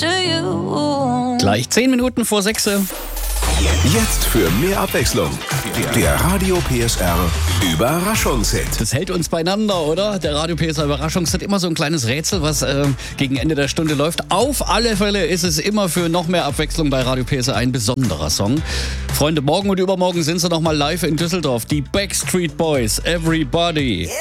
Gleich 10 Minuten vor 6. Jetzt für mehr Abwechslung. Der Radio PSR Überraschungshit. Das hält uns beieinander, oder? Der Radio PSR Überraschungshit, immer so ein kleines Rätsel, was gegen Ende der Stunde läuft. Auf alle Fälle ist es immer für noch mehr Abwechslung bei Radio PSR ein besonderer Song. Freunde, morgen und übermorgen sind sie nochmal live in Düsseldorf. Die Backstreet Boys, Everybody.